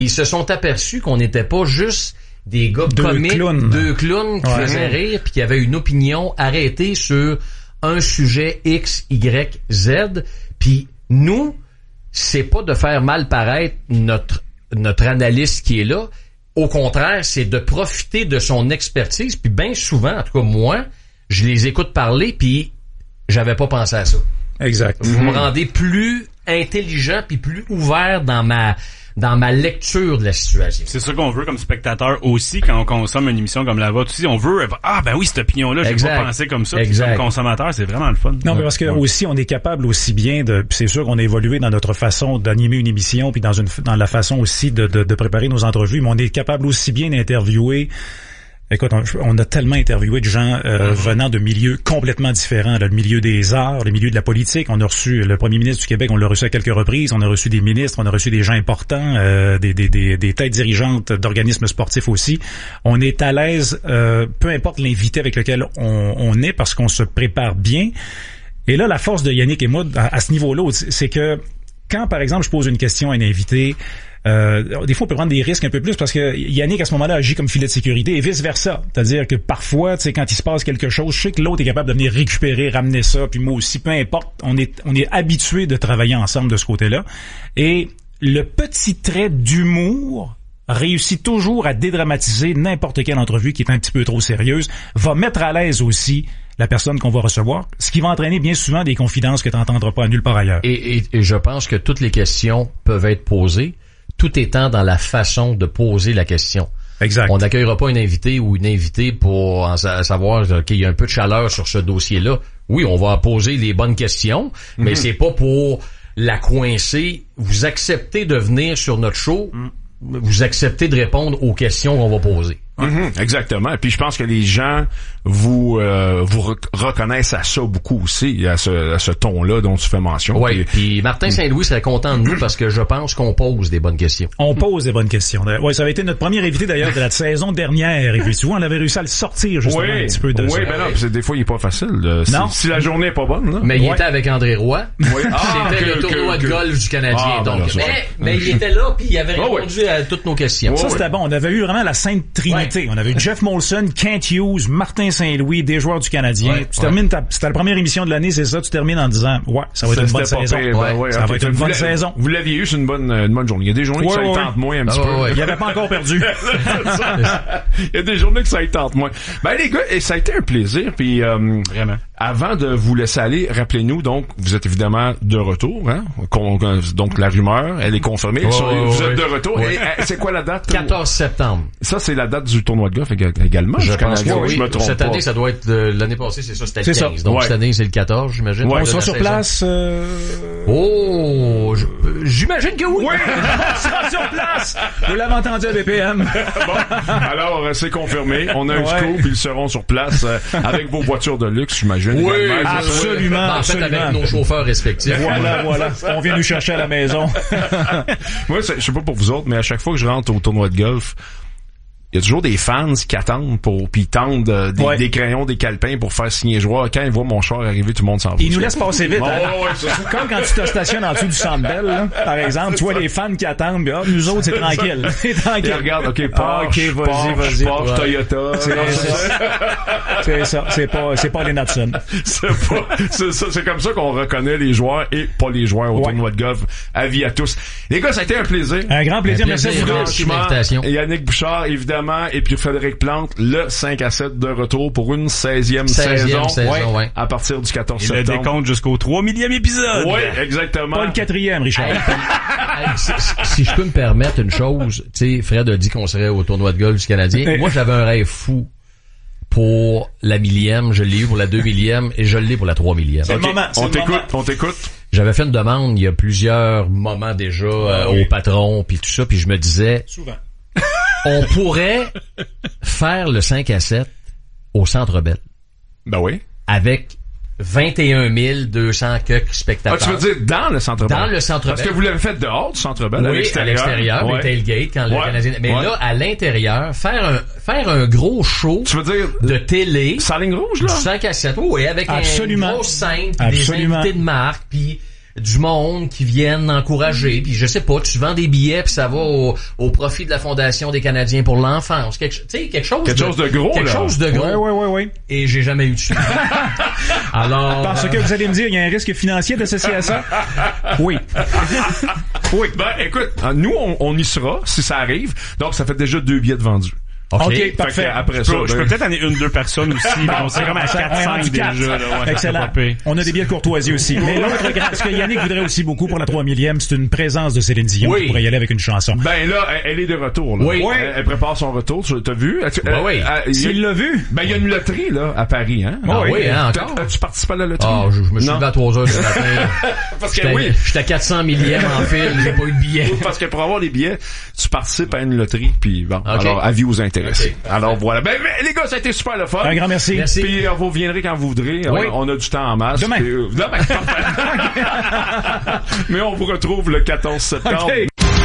ils se sont aperçus qu'on n'était pas juste des gars comiques, deux clowns qui faisaient rire puis qui avaient une opinion arrêtée sur un sujet X, Y, Z. Puis nous, c'est pas de faire mal paraître notre analyste qui est là. Au contraire, c'est de profiter de son expertise. Puis bien souvent, en tout cas moi, je les écoute parler puis j'avais pas pensé à ça. Exact. Vous me rendez plus intelligent puis plus ouvert dans ma lecture de la situation. C'est ça qu'on veut comme spectateur aussi quand on consomme une émission comme la vôtre aussi. On veut, ben oui, cette opinion-là, j'ai pas pensé comme ça. Comme consommateur, c'est vraiment le fun. Non, mais parce que aussi, on est capable aussi bien c'est sûr qu'on a évolué dans notre façon d'animer une émission puis dans la façon aussi de préparer nos entrevues, mais on est capable aussi bien d'interviewer. Écoute, on a tellement interviewé de gens venant de milieux complètement différents, le milieu des arts, le milieu de la politique. On a reçu le premier ministre du Québec, on l'a reçu à quelques reprises. On a reçu des ministres, on a reçu des gens importants, des têtes dirigeantes d'organismes sportifs aussi. On est à l'aise, peu importe l'invité avec lequel on est, parce qu'on se prépare bien. Et là, la force de Yannick et moi, à ce niveau-là, c'est que quand, par exemple, je pose une question à un invité, des fois on peut prendre des risques un peu plus parce que Yannick à ce moment-là agit comme filet de sécurité et vice versa, c'est-à-dire que parfois tu sais quand il se passe quelque chose, je sais que l'autre est capable de venir récupérer, ramener ça, puis moi aussi, peu importe, on est habitué de travailler ensemble de ce côté-là, et le petit trait d'humour réussit toujours à dédramatiser n'importe quelle entrevue qui est un petit peu trop sérieuse, va mettre à l'aise aussi la personne qu'on va recevoir, ce qui va entraîner bien souvent des confidences que tu n'entendras pas nulle part ailleurs. Et je pense que toutes les questions peuvent être posées, tout étant dans la façon de poser la question. Exact. On n'accueillera pas un invité ou une invitée pour savoir qu'il y a un peu de chaleur sur ce dossier-là. Oui, on va poser les bonnes questions, mais c'est pas pour la coincer. Vous acceptez de venir sur notre show, vous acceptez de répondre aux questions qu'on va poser. Exactement. Et puis je pense que les gens vous reconnaissent à ça beaucoup aussi, à ce ton-là dont tu fais mention. Oui. Puis Martin Saint-Louis serait content de nous parce que je pense qu'on pose des bonnes questions. On pose des bonnes questions. Oui, ça avait été notre premier invité d'ailleurs de la saison dernière. Et puis tu vois, on avait réussi à le sortir justement un petit peu de ça. Oui, ben non, des fois il est pas facile. Non. Si la journée est pas bonne. Là. Mais il était avec André Roy. Oui. C'était le tournoi de golf du Canadien. Donc, mais il était là puis il avait répondu à toutes nos questions. Ça c'était bon. On avait eu vraiment la Sainte Trinité. On avait eu Jeff Molson, Kent Hughes, Martin Saint-Louis, des joueurs du Canadien. Tu termines c'était la première émission de l'année, c'est ça, tu termines en disant ça va être une bonne saison. Ça va être une bonne saison. Vous l'aviez eu, c'est une bonne journée. Il y a des journées que ça y tente moins un petit peu. Il y avait pas encore perdu. Il y a des journées que ça y tente moins. Ben les gars, et ça a été un plaisir, puis vraiment. Avant de vous laisser aller, rappelez-nous, donc, vous êtes évidemment de retour, hein? Donc, la rumeur, elle est confirmée. Vous êtes de retour. Et c'est quoi la date? 14 septembre. Ça, c'est la date du tournoi de golf également. Je pense que oui. Je me trompe cette année, pas. ça doit être l'année passée, c'est ça, c'était le 15. Ça. Donc, cette année, c'est le 14, j'imagine. On sera sur place. J'imagine que oui. On sera sur place. Vous l'avez entendu à BPM. Bon. Alors, c'est confirmé. On a un scoop, ils seront sur place avec vos voitures de luxe, j'imagine. Oui, absolument. En fait, avec nos chauffeurs respectifs. Voilà. On vient nous chercher à la maison. Moi, je sais pas pour vous autres, mais à chaque fois que je rentre au tournoi de golf, il y a toujours des fans qui attendent puis ils tendent des crayons, des calepins pour faire signer les joueurs. Quand ils voient mon char arriver, tout le monde s'en va. Ils nous laissent passer vite. Comme quand tu te stationnes en dessous du Centre Bell, là, par exemple, tu vois les fans qui attendent, puis nous autres, c'est tranquille. C'est tranquille. Ils regardent, OK, Porsche, vas-y. Toyota. C'est ça. C'est pas les Natson. C'est comme ça qu'on reconnaît les joueurs et pas les joueurs au tournoi de golf. Avis à tous. Les gars, ça a été un plaisir. Un grand plaisir. Merci à vous deux. Yannick Bouchard, évidemment, et puis Frédéric Plante, le 5-7 de retour pour une 16e saison. À partir du 14 septembre. Et le décompte jusqu'au 3 millième épisode. Oui, exactement. Pas le 4e, Richard. Si je peux me permettre une chose, tu sais, Fred a dit qu'on serait au tournoi de golf du Canadien. Moi, j'avais un rêve fou pour la 1000e, je l'ai eu pour la 2000e et je l'ai pour la 3000e. C'est le moment. On t'écoute. J'avais fait une demande il y a plusieurs moments déjà au patron puis tout ça, puis je me disais souvent on pourrait faire le 5-7 au Centre Bell. Ben oui. Avec 21 200 spectateurs. Tu veux dire dans le Centre Bell? Dans le Centre Bell. Parce que vous l'avez fait dehors du Centre Bell, à l'extérieur, les tailgate quand le Canadien. Mais là, à l'intérieur, faire un gros show. Tu veux dire de télé. Sans ligne rouge, là? Du 5-7. Oui, avec une grosse scène, des invités de marque, puis du monde qui viennent encourager, puis je sais pas, tu vends des billets puis ça va au profit de la Fondation des Canadiens pour l'enfance, quelque chose de gros, quelque chose de gros. Oui. Et j'ai jamais eu de suivi. Alors parce que vous allez me dire, il y a un risque financier associé à ça. Oui. Oui. Ben écoute, nous on y sera si ça arrive. Donc ça fait déjà 2 billets de vendus. OK, parfait. Après ça, je peux peut-être amener 1-2 personnes aussi, mais on serait comme à 4-5 déjà. Excellent. On a des billets de courtoisie aussi. Mais l'autre, ce que Yannick voudrait aussi beaucoup pour la 3000e, c'est une présence de Céline Dion qui pourrait y aller avec une chanson. Ben là, elle est de retour. Là. Oui. Elle prépare son retour. T'as vu? Oui. S'il l'a vu? Ben il y a une loterie là à Paris, hein? Encore? Tu participes à la loterie? Ah, je me suis levé à 3 heures du matin. Parce que j'étais à 400 millième en fil, j'ai pas eu de billets. Parce que pour avoir des billets, tu participes à une loterie, puis bon, alors avis aux intéressés. Alors voilà. Ben les gars, ça a été super le fun. Un grand merci. Puis vous viendrez quand vous voudrez. Oui. On a du temps en masse. Demain. Mais on vous retrouve le 14 septembre. Okay.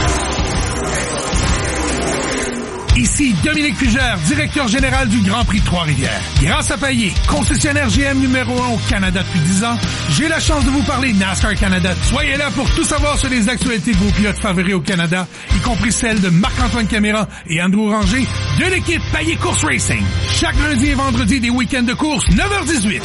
Ici Dominique Fugère, directeur général du Grand Prix de Trois-Rivières. Grâce à Payet, concessionnaire GM numéro 1 au Canada depuis 10 ans, j'ai la chance de vous parler NASCAR Canada. Soyez là pour tout savoir sur les actualités de vos pilotes favoris au Canada, y compris celles de Marc-Antoine Caméra et Andrew Ranger de l'équipe Payet Course Racing. Chaque lundi et vendredi des week-ends de course, 9h18.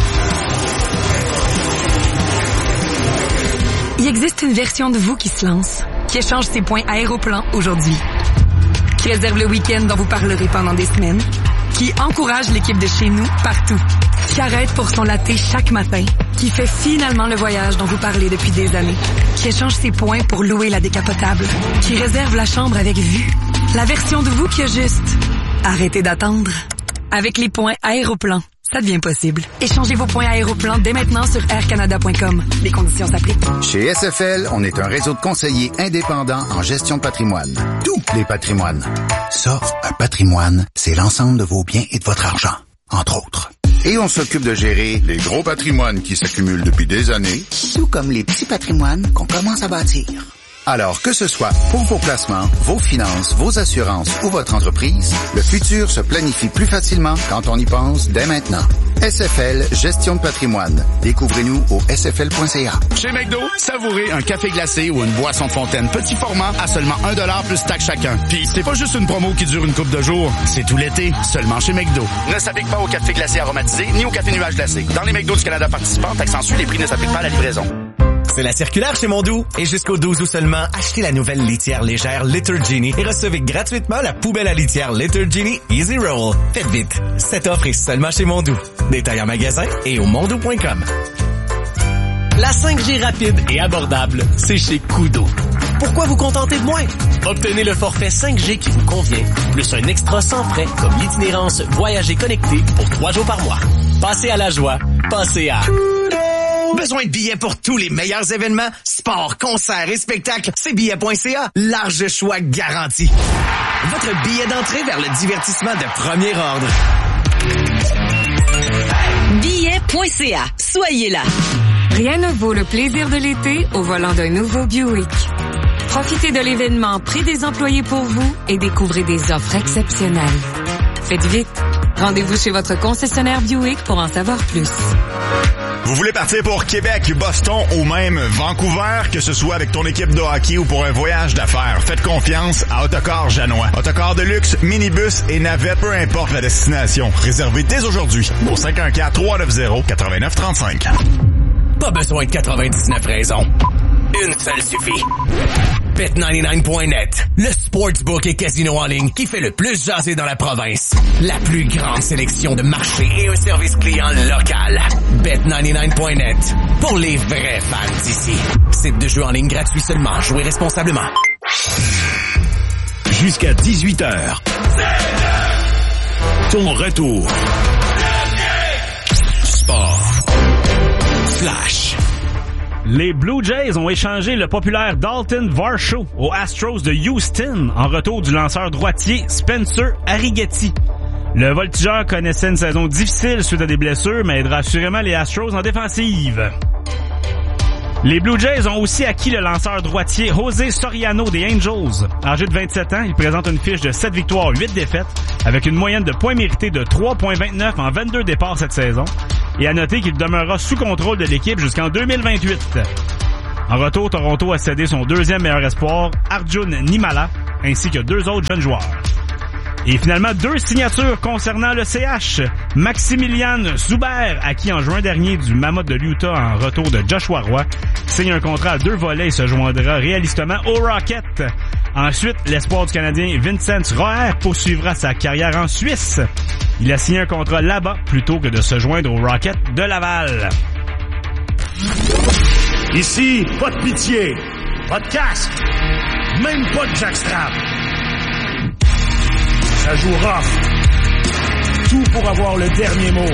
Il existe une version de vous qui se lance, qui échange ses points Aéroplan aujourd'hui, qui réserve le week-end dont vous parlerez pendant des semaines, qui encourage l'équipe de chez nous partout, qui arrête pour son latte chaque matin, qui fait finalement le voyage dont vous parlez depuis des années, qui échange ses points pour louer la décapotable, qui réserve la chambre avec vue, la version de vous qui a juste arrêté d'attendre. Avec les points Aéroplan, ça devient possible. Échangez vos points Aéroplan dès maintenant sur aircanada.com. Les conditions s'appliquent. Chez SFL, on est un réseau de conseillers indépendants en gestion de patrimoine. Tous les patrimoines. Ça, un patrimoine, c'est l'ensemble de vos biens et de votre argent, entre autres. Et on s'occupe de gérer les gros patrimoines qui s'accumulent depuis des années, tout comme les petits patrimoines qu'on commence à bâtir. Alors que ce soit pour vos placements, vos finances, vos assurances ou votre entreprise, le futur se planifie plus facilement quand on y pense dès maintenant. SFL Gestion de patrimoine. Découvrez-nous au sfl.ca. Chez McDo, savourez un café glacé ou une boisson de fontaine petit format à seulement $1 plus taxe chacun. Puis c'est pas juste une promo qui dure une couple de jours, c'est tout l'été, seulement chez McDo. Ne s'applique pas au café glacé aromatisé ni au café nuage glacé. Dans les McDo du Canada participants, taxe en sus, les prix ne s'appliquent pas à la livraison. C'est la circulaire chez Mondou. Et jusqu'au 12 août seulement, achetez la nouvelle litière légère Litter Genie et recevez gratuitement la poubelle à litière Litter Genie Easy Roll. Faites vite. Cette offre est seulement chez Mondou. Détail en magasin et au mondou.com. La 5G rapide et abordable, c'est chez Kudo. Pourquoi vous contenter de moins? Obtenez le forfait 5G qui vous convient, plus un extra sans frais comme l'itinérance Voyager connecté pour 3 jours par mois. Passez à la joie. Passez à Kudo. Besoin de billets pour tous les meilleurs événements? Sport, concerts et spectacles, c'est billets.ca. Large choix garanti. Votre billet d'entrée vers le divertissement de premier ordre. Billets.ca. Soyez là. Rien ne vaut le plaisir de l'été au volant d'un nouveau Buick. Profitez de l'événement Prix des employés pour vous et découvrez des offres exceptionnelles. Faites vite. Rendez-vous chez votre concessionnaire Buick pour en savoir plus. Vous voulez partir pour Québec, Boston ou même Vancouver, que ce soit avec ton équipe de hockey ou pour un voyage d'affaires, faites confiance à Autocar Janois. Autocar de luxe, minibus et navette, peu importe la destination. Réservez dès aujourd'hui au 514-390-8935. Pas besoin de 99 raisons. Une seule suffit. Bet99.net, le sportsbook et casino en ligne qui fait le plus jaser dans la province. La plus grande sélection de marchés et un service client local. Bet99.net, pour les vrais fans d'ici. Site de jeu en ligne gratuit seulement. Jouez responsablement. Jusqu'à 18h. Ton retour. Sport. Flash. Les Blue Jays ont échangé le populaire Dalton Varsho aux Astros de Houston en retour du lanceur droitier Spencer Arrighetti. Le voltigeur connaissait une saison difficile suite à des blessures, mais aidera assurément les Astros en défensive. Les Blue Jays ont aussi acquis le lanceur droitier José Soriano des Angels. Âgé de 27 ans, il présente une fiche de 7 victoires, 8 défaites, avec une moyenne de points mérités de 3,29 en 22 départs cette saison. Et à noter qu'il demeurera sous contrôle de l'équipe jusqu'en 2028. En retour, Toronto a cédé son deuxième meilleur espoir, Arjun Nimala, ainsi que 2 autres jeunes joueurs. Et finalement, 2 signatures concernant le CH. Maximilian Zuber, acquis en juin dernier du Mammoth de l'Utah en retour de Joshua Roy, signe un contrat à 2 volets et se joindra réalistement au Rocket. Ensuite, l'espoir du Canadien Vincent Roer poursuivra sa carrière en Suisse. Il a signé un contrat là-bas plutôt que de se joindre au Rocket de Laval. Ici, pas de pitié, pas de casque, même pas de jackstrap. Ça joue rough. Tout pour avoir le dernier mot.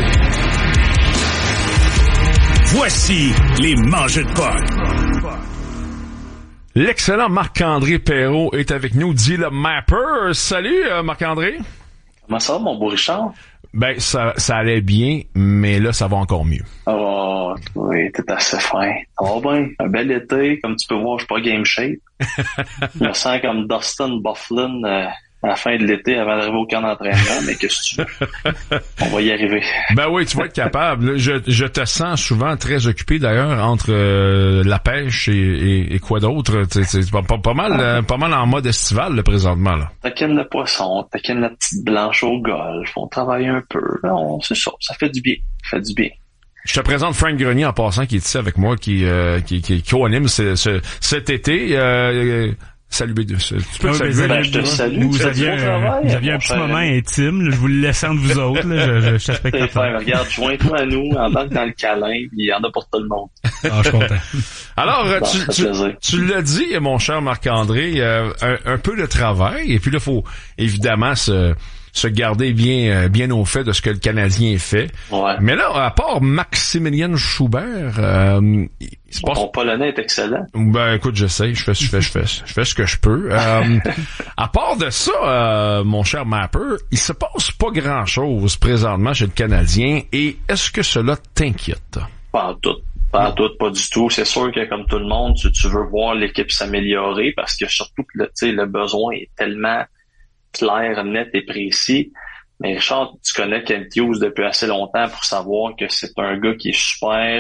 Voici les mangeux de potes. L'excellent Marc-André Perreault est avec nous, dit le Mapper. Salut Marc-André. Comment ça va, mon beau Richard? Ben, ça allait bien, mais là, ça va encore mieux. Oh, oui, t'es assez fin. Oh ben, un bel été. Comme tu peux voir, je suis pas game shape. Je me sens comme Dustin Byfuglien à la fin de l'été avant d'arriver au camp d'entraînement, mais qu'est-ce que tu veux? On va y arriver. Ben oui, tu vas être capable. Je te sens souvent très occupé d'ailleurs entre la pêche et quoi d'autre. C'est pas mal en mode estival là, présentement. Là. Taquine le poisson, taquine la petite blanche au golf, on travaille un peu. Non, c'est ça fait du bien. Ça fait du bien. Je te présente Frank Grenier en passant qui est ici avec moi, qui co-anime cet été. Salut B2. Tu peux saluer? Je te salue. Vous aviez un petit moment intime. Là, je vous le laissais entre vous autres. Là, je t'aspecte pas. Regarde, joins-toi à nous, embarque dans le câlin, puis il y en a pour tout le monde. Ah, je suis content. Alors, tu l'as dit, mon cher Marc-André, un peu de travail, et puis là, faut évidemment se garder bien au fait de ce que le Canadien fait. Ouais. Mais là, à part Maximilian Schubert, ton polonais est excellent. Ben écoute, j'essaie, je fais ce que je peux. À part de ça, mon cher Mapper, il se passe pas grand-chose présentement chez le Canadien, et est-ce que cela t'inquiète? Pas du tout. C'est sûr que comme tout le monde, tu veux voir l'équipe s'améliorer parce que surtout que le besoin est tellement clair, net et précis. Mais Richard, tu connais Kent Hughes depuis assez longtemps pour savoir que c'est un gars qui est super,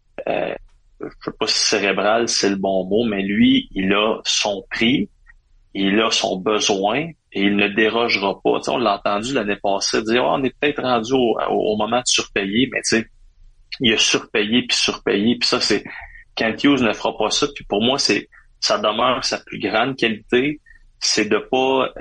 je sais pas si cérébral c'est le bon mot, mais lui, il a son prix, il a son besoin et il ne dérogera pas. Tu sais, on l'a entendu l'année passée dire on est peut-être rendu au moment de surpayer, mais tu sais, il a surpayé, puis ça c'est Kent Hughes ne fera pas ça, puis pour moi ça demeure sa plus grande qualité, c'est de pas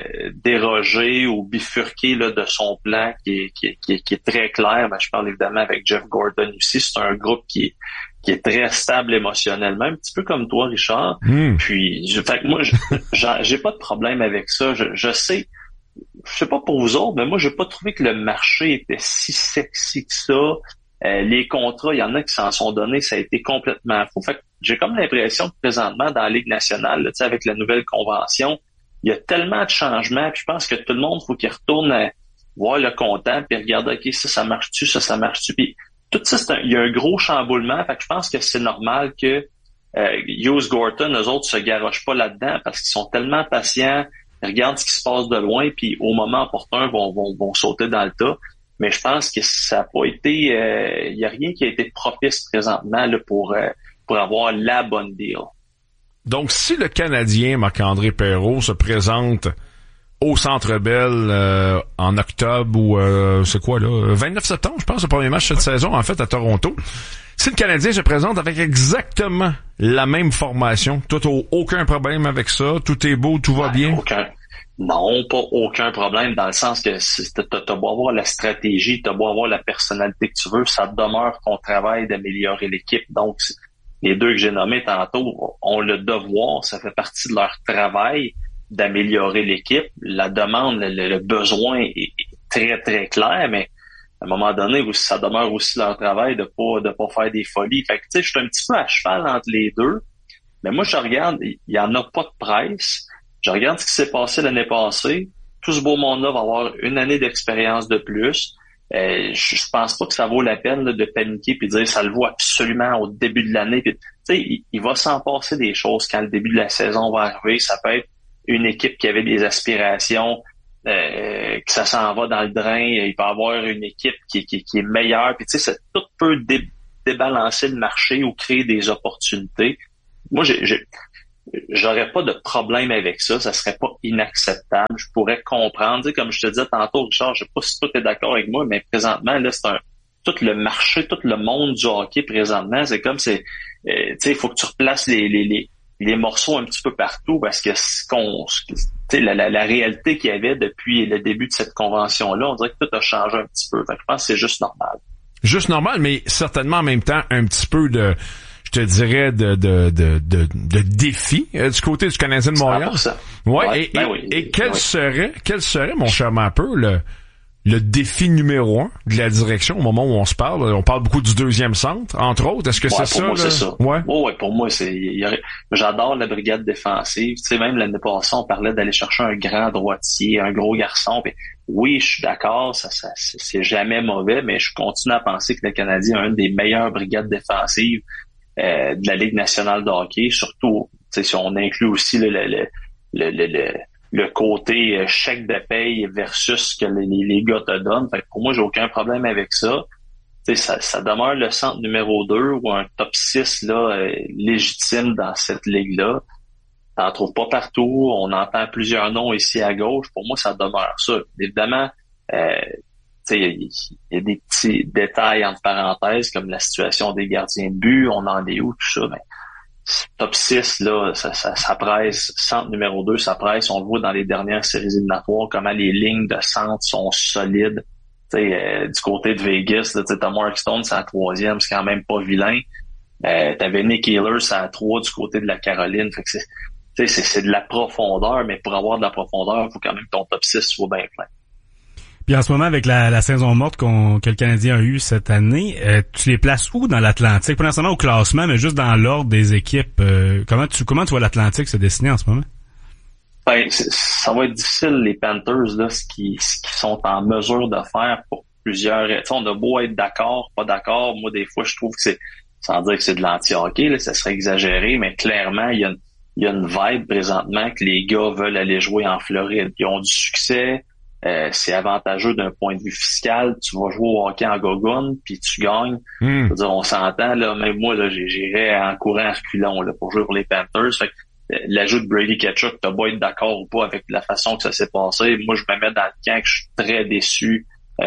déroger ou bifurquer là de son plan qui est très clair. Ben, je parle évidemment avec Jeff Gordon aussi. C'est un groupe qui est très stable émotionnellement, un petit peu comme toi, Richard. Puis, moi, j'ai pas de problème avec ça. Je sais pas pour vous autres, mais moi, j'ai pas trouvé que le marché était si sexy que ça. Les contrats, il y en a qui s'en sont donnés, ça a été complètement fou. Fait que j'ai comme l'impression que présentement, dans la Ligue nationale, là, avec la nouvelle convention, il y a tellement de changements, puis je pense que tout le monde, faut qu'il retourne voir le comptant, puis regarder, OK, ça marche-tu, ça marche-tu. Puis tout ça, il y a un gros chamboulement, fait que je pense que c'est normal que Hughes, Gorton, eux autres, se garochent pas là-dedans, parce qu'ils sont tellement patients, ils regardent ce qui se passe de loin, puis au moment opportun, vont sauter dans le tas. Mais je pense que ça n'a pas été... il n'y a rien qui a été propice présentement là, pour avoir la bonne deal. Donc, si le Canadien, Marc-André Perreault, se présente au Centre Bell en octobre ou c'est quoi là? 29 septembre, je pense, le premier match cette saison, en fait, à Toronto. Si le Canadien se présente avec exactement la même formation, toi, t'as aucun problème avec ça? Tout est beau, tout va bien? Non, pas aucun problème, dans le sens que t'as beau avoir la stratégie, t'as beau avoir la personnalité que tu veux, ça demeure ton travail d'améliorer l'équipe. Donc, les deux que j'ai nommés tantôt ont le devoir, ça fait partie de leur travail d'améliorer l'équipe. La demande, le besoin est très, très clair, mais à un moment donné, ça demeure aussi leur travail de pas faire des folies. Fait que, tu sais, je suis un petit peu à cheval entre les deux, mais moi, je regarde, il y en a pas de presse. Je regarde ce qui s'est passé l'année passée. Tout ce beau monde-là va avoir une année d'expérience de plus. Je pense pas que ça vaut la peine là, de paniquer puis de dire ça le vaut absolument au début de l'année. Tu sais, il va s'en passer des choses quand le début de la saison va arriver. Ça peut être une équipe qui avait des aspirations, que ça s'en va dans le drain. Il peut y avoir une équipe qui est meilleure. Puis tu sais, tout peut débalancer le marché ou créer des opportunités. moi, j'aurais pas de problème avec ça. Ça serait pas inacceptable. Je pourrais comprendre. Tu sais, comme je te disais tantôt, Richard, je sais pas si toi t'es d'accord avec moi, mais présentement, là, tout le marché, tout le monde du hockey présentement, c'est comme tu sais, il faut que tu replaces les morceaux un petit peu partout parce que la réalité qu'il y avait depuis le début de cette convention-là, on dirait que tout a changé un petit peu. Fait que je pense que c'est juste normal. Juste normal, mais certainement en même temps un petit peu de, je te dirais, de défi du côté du Canadien de Montréal. 100%. Ouais. Et quel serait, mon cher Mapper, le défi numéro 1 de la direction au moment où on se parle? On parle beaucoup du deuxième centre, entre autres. Est-ce que c'est ça? Pour moi, c'est ça. Ouais. Ouais, pour moi, j'adore la brigade défensive. Tu sais, même l'année passée, on parlait d'aller chercher un grand droitier, un gros garçon. Puis, oui, je suis d'accord, c'est jamais mauvais, mais je continue à penser que le Canadien a une des meilleures brigades défensives de la Ligue nationale de hockey. Surtout, tu sais, si on inclut aussi le côté chèque de paye versus ce que les gars te donnent. Fait que pour moi, j'ai aucun problème avec ça. Tu sais, ça demeure le centre numéro 2 ou un top 6 là, légitime dans cette ligue-là. T'en trouves pas partout. On entend plusieurs noms ici à gauche. Pour moi, ça demeure ça. Évidemment, tu sais, il y a des petits détails entre parenthèses comme la situation des gardiens de but, on en est où, tout ça, mais top 6, là, ça presse. Centre numéro 2, ça presse. On le voit dans les dernières séries éliminatoires, comment les lignes de centre sont solides. Du côté de Vegas, là, t'as Mark Stone, c'est la 3e, c'est quand même pas vilain. T'avais Nick Healer, c'est la 3 du côté de la Caroline. Fait que c'est de la profondeur, mais pour avoir de la profondeur, il faut quand même que ton top 6 soit bien plein. Puis en ce moment, avec la saison morte que le Canadien a eue cette année, tu les places où dans l'Atlantique? Pas nécessairement au classement, mais juste dans l'ordre des équipes. Comment tu vois l'Atlantique se dessiner en ce moment? Ben, ça va être difficile, les Panthers, là, ce qu'ils sont en mesure de faire pour plusieurs... Tu sais, on a beau être d'accord, pas d'accord. Moi, des fois, je trouve que c'est... Sans dire que c'est de l'anti-hockey, là, ça serait exagéré, mais clairement, il y a une vibe présentement que les gars veulent aller jouer en Floride. Ils ont du succès. C'est avantageux d'un point de vue fiscal. Tu vas jouer au hockey en gogoune, puis tu gagnes. Je veux dire, on s'entend, là, même moi, là, j'irais en courant à reculons, là, pour jouer pour les Panthers. Fait que, l'ajout de Brady Tkachuk, t'as beau être d'accord ou pas avec la façon que ça s'est passé. Moi, je me mets dans le camp que je suis très déçu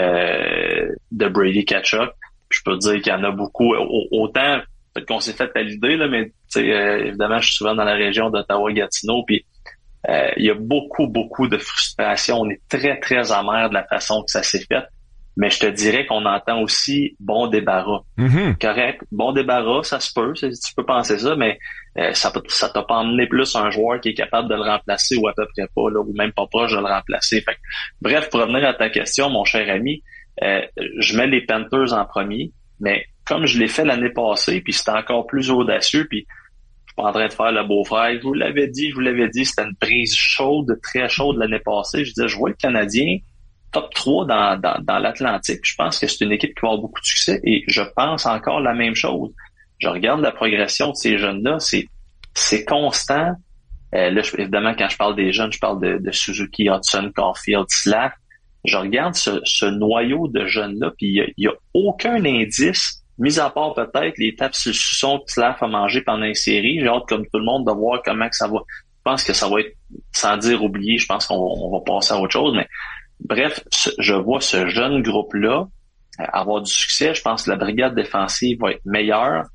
de Brady Tkachuk. Puis je peux te dire qu'il y en a beaucoup. Autant, peut-être qu'on s'est fait à l'idée, là, mais évidemment, je suis souvent dans la région d'Ottawa-Gatineau, puis il y a beaucoup de frustration. On est très, très amer de la façon que ça s'est fait. Mais je te dirais qu'on entend aussi bon débarras. Mm-hmm. Correct. Bon débarras, ça se peut. Tu peux penser ça, mais ça t'a pas emmené plus un joueur qui est capable de le remplacer ou à peu près pas, là, ou même pas proche de le remplacer. Fait que, bref, pour revenir à ta question, mon cher ami, je mets les Panthers en premier, mais comme je l'ai fait l'année passée, puis c'était encore plus audacieux, puis je suis pas en train de faire le beau-frère. Je vous l'avais dit, c'était une prise chaude, très chaude l'année passée. Je disais, je vois le Canadien top 3 dans l'Atlantique. Je pense que c'est une équipe qui va avoir beaucoup de succès et je pense encore la même chose. Je regarde la progression de ces jeunes-là, c'est constant. Là, évidemment, quand je parle des jeunes, je parle de Suzuki, Hudson, Caulfield, Slav. Je regarde ce noyau de jeunes-là, puis il y a aucun indice, mis à part peut-être les tapes sur le suçon que Slav a mangé pendant une série. J'ai hâte, comme tout le monde, de voir comment que ça va. Je pense que ça va être, sans dire oublié, je pense qu'on va passer à autre chose, mais bref, je vois ce jeune groupe-là avoir du succès. Je pense que la brigade défensive va être meilleure.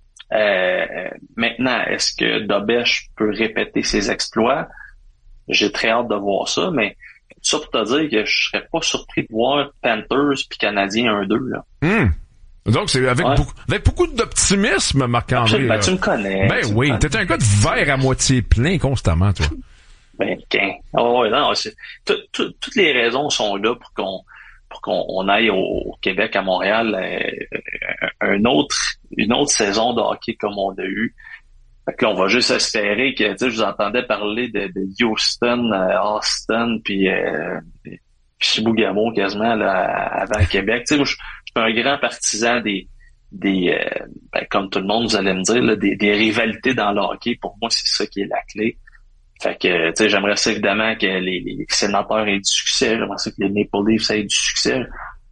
Maintenant, est-ce que Dobèche peut répéter ses exploits? J'ai très hâte de voir ça, mais ça pour te dire que je serais pas surpris de voir Panthers puis Canadiens 1-2, là. Donc, c'est avec beaucoup d'optimisme, Marc-André. Ben, tu me connais. Ben oui, t'es un gars de verre à moitié plein constamment, toi. Ben, non, toutes les raisons sont là pour qu'on aille au Québec, à Montréal, une autre saison de hockey comme on a eu. Fait que là, on va juste espérer que, tu sais, je vous entendais parler de Houston, Austin, puis Chibougamau quasiment là, avant le Québec. Tu sais, moi, je suis un grand partisan des comme tout le monde, vous allez me dire, là, des rivalités dans le hockey. Pour moi, c'est ça qui est la clé. Fait que, tu sais, j'aimerais ça évidemment que les Sénateurs aient du succès. J'aimerais ça que les Maple Leafs aient du succès.